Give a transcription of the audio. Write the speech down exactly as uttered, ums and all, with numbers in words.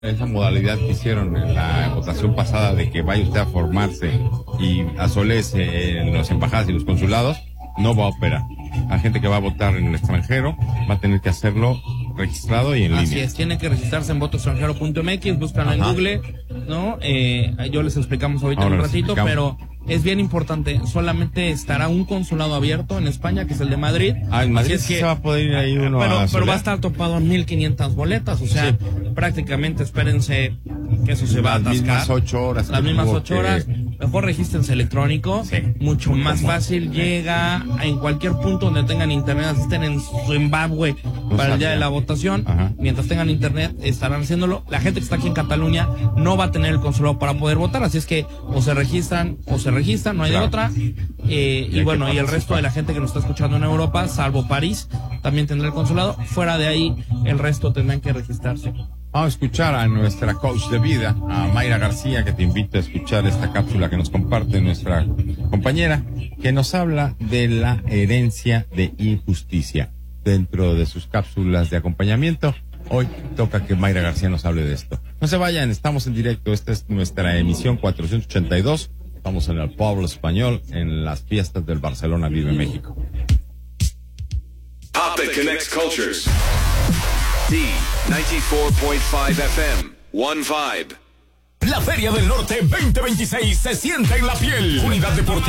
Esa modalidad que hicieron en la votación pasada de que vaya usted a formarse y asolece en las embajadas y los consulados, no va a operar. La gente que va a votar en el extranjero va a tener que hacerlo registrado y en Así línea. es, tiene que registrarse en voto extranjero punto m x, búscanlo en Google, ¿no? Eh, yo les explicamos ahorita Ahora en un les ratito, explicamos. pero es bien importante, solamente estará un consulado abierto en España, que es el de Madrid. Ah, en Madrid Así es sí que, se va a poder ir ahí uno pero, a pero solear. va a estar topado en mil quinientas boletas, o sea, Sí. prácticamente espérense que eso se va a Las atascar. mismas ocho horas. Las que mismas tuvo ocho que- horas. Mejor regístrense electrónico, Sí. mucho más Cómodo. fácil, llega en cualquier punto donde tengan internet, así estén en Zimbabue para el día sabía. de la votación. Ajá. Mientras tengan internet estarán haciéndolo. La gente que está aquí en Cataluña no va a tener el consulado para poder votar, así es que o se registran o se registran, no hay Claro. de otra. Eh, y hay bueno, que y el resto participar. de la gente que nos está escuchando en Europa, salvo París, también tendrá el consulado. Fuera de ahí, el resto tendrán que registrarse. Vamos a escuchar a nuestra coach de vida, a Mayra García, que te invita a escuchar esta cápsula que nos comparte nuestra compañera, que nos habla de la herencia de injusticia. Dentro de sus cápsulas de acompañamiento, hoy toca que Mayra García nos hable de esto. No se vayan, estamos en directo, esta es nuestra emisión cuatrocientos ochenta y dos, estamos en el pueblo español, en las fiestas del Barcelona Vive México. Pop that connects cultures. D ninety-four point five F M. One Vibe. La Feria del Norte veinte veintiséis se siente en la piel. Unidad Deportiva